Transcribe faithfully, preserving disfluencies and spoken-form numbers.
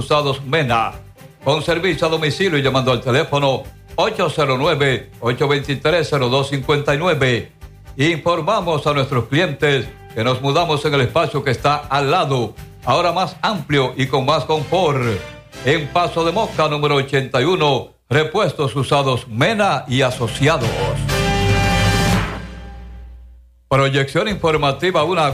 usados Mena, con servicio a domicilio y llamando al teléfono ocho cero nueve, ocho dos tres, cero dos cinco nueve. Informamos a nuestros clientes que nos mudamos en el espacio que está al lado, ahora más amplio y con más confort. En Paso de Moca, número ochenta y uno, repuestos usados Mena y Asociados. Proyección informativa, una